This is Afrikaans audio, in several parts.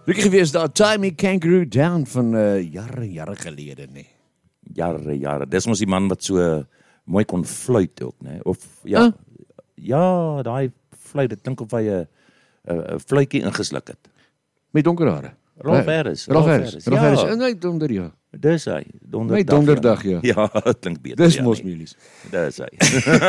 Rukkie gewees daar, Tie Me Kangaroo Down van jare gelede, nee. Jare. Dis mos die man wat so mooi kon fluit ook, nee. Of ja, ja, daai fluit, dit klink of hy 'n fluitjie ingesluk het. Met donker hare. Rolf Harris. Rolf Harris. En hy donder, ja. Dis hy. Met donderdag, ja. Ja, dit klink beter. Dis mos Milies. Dis hy.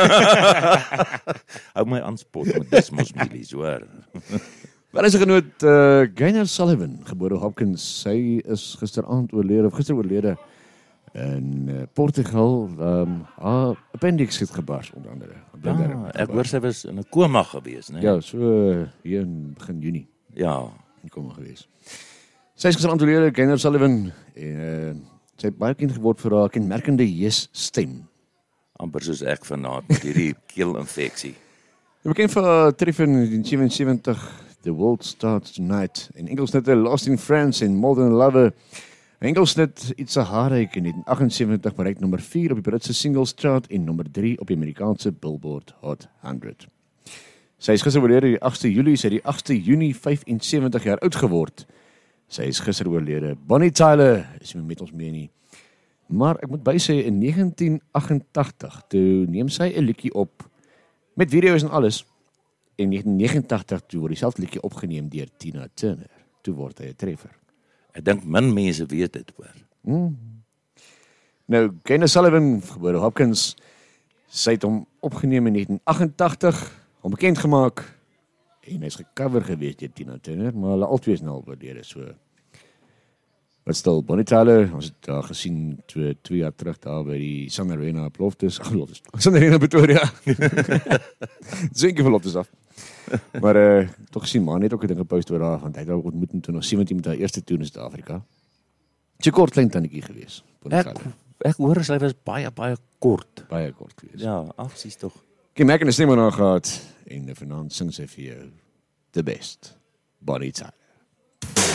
Hou my aan spot met dis mos Milies, hoor. Wel is 'n genoot, Gaynor Sullivan, gebore Hopkins. Sy is gister oorlede in Portugal. Haar appendix het gebars, onder andere. Ek hoor sy was in 'n koma gewees, né? Ja, so hier in begin Junie. Ja. In koma gewees. Sy is gister oorlede, Gaynor Sullivan. Sy het baie bekend geword vir haar kenmerkende stem. Amper soos ek vanaand met hierdie keelinfeksie. Bekend vir haar treffer in 1977, The World Starts Tonight. En enkelsnitte Lost in France en Modern Lover. Enkelsnit It's a Heartache in 1978 bereik nommer 4 op die Britse singles chart en nommer 3 op die Amerikaanse Billboard Hot 100. Sy is gister oorlede die 8de Julie, sy het die 8de Junie 75 jaar oud geword. Sy is gister oorlede. Bonnie Tyler is nie met ons mee nie. Maar ek moet bysê in 1988 toe neem sy 'n liedjie op met video's en alles. In 1989 toe word dieselfde liedjie opgeneem deur Tina Turner. Toe word hy 'n treffer. Ek dink min mense weet dit, hoor. Nou, Gaynor Sullivan, gebore Hopkins, sy het hom opgeneem in 1988, hom bekend gemaak en hy's gecover gewees deur Tina Turner, maar hulle albei is nou al oorlede, so. Wat stil, Bonnie Tyler, ons het daar gesien 2 jaar terug daar by die Sun Arena op Loftus, Sun Arena Pretoria. Zeker van Loftus af. Maar toch gesien, man het ook 'n ding gepost oor haar, want hy het haar ontmoet in 2017 met haar eerste toer in Suid-Afrika. Sy kort klein tannetjie gewees. Ek hoor sy was baie kort. Baie kort gewees. Ja, afsies tog. Kim Macken is stem aan haar gehad en vanaand sing sy vir jou the best, Bonnie Tyler.